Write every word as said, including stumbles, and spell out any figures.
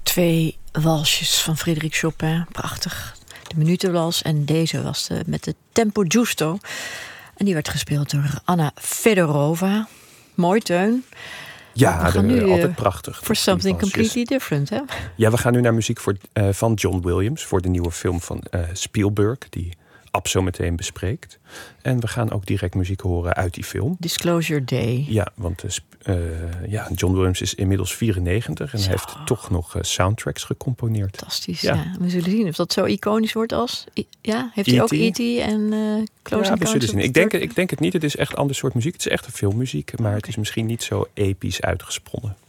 Twee walsjes van Frédéric Chopin. Prachtig. De minutenwals. En deze was de, met de tempo giusto. En die werd gespeeld door Anna Fedorova. Mooi, Teun. Ja, we gaan de, nu, altijd prachtig. For something completely different, hè? Ja, we gaan nu naar muziek voor, uh, van John Williams... voor de nieuwe film van uh, Spielberg... die Ab zo meteen bespreekt. En we gaan ook direct muziek horen uit die film. Disclosure Day. Ja, want uh, ja, John Williams is inmiddels vierennegentig... en zo. heeft toch nog uh, soundtracks gecomponeerd. Fantastisch, ja. ja. We zullen zien of dat zo iconisch wordt als... Ja, heeft hij ook E T en uh, Close Ja, we zullen zien. Ik denk, het, ik denk het niet. Het is echt een ander soort muziek. Het is echt een filmmuziek, maar okay. Het is misschien niet zo episch uitgesponnen.